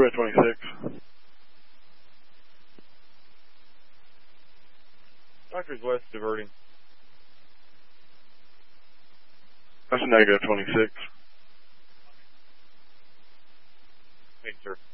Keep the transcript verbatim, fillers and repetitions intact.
two at twenty-six. Doctors West diverting. That's a negative twenty-six. Thanks, sir.